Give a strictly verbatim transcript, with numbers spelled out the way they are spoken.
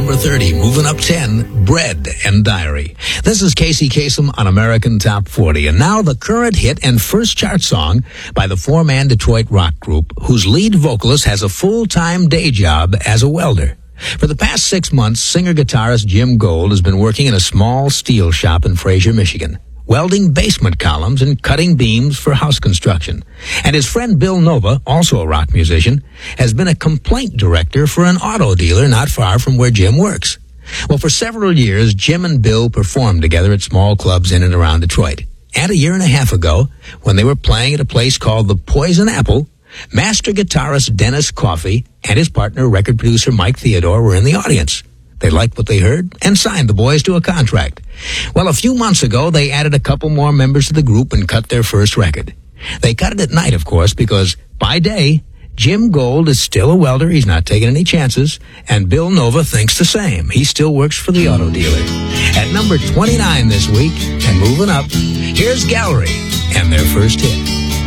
number thirty, moving up ten, Bread and Diary. This is Casey Kasem on American Top forty. And now the current hit and first chart song by the four-man Detroit rock group, whose lead vocalist has a full-time day job as a welder. For the past six months, singer-guitarist Jim Gold has been working in a small steel shop in Fraser, Michigan, welding basement columns and cutting beams for house construction. And his friend Bill Nova, also a rock musician, has been a complaint director for an auto dealer not far from where Jim works. Well, for several years, Jim and Bill performed together at small clubs in and around Detroit. And a year and a half ago, when they were playing at a place called the Poison Apple, master guitarist Dennis Coffey and his partner, record producer Mike Theodore, were in the audience. They liked what they heard and signed the boys to a contract. Well, a few months ago, they added a couple more members to the group and cut their first record. They cut it at night, of course, because by day, Jim Gold is still a welder. He's not taking any chances. And Bill Nova thinks the same. He still works for the auto dealer. At number twenty-nine this week, and moving up, here's Gallery and their first hit.